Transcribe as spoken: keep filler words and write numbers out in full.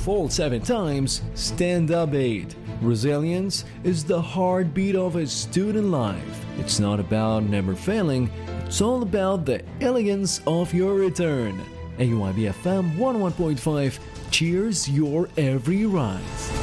fall seven times, stand up eight. Resilience is the heartbeat of a student life. It's not about never failing, it's all about the elegance of your return. A U I B F M one oh one point five cheers your every rise.